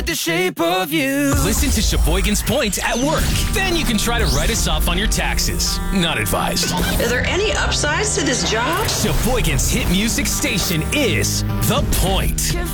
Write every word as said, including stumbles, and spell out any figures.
The shape of you. Listen to Sheboygan's Point at work. Then you can try to write us off on your taxes. Not advised. Are there any upsides to this job? Sheboygan's hit music station is The Point.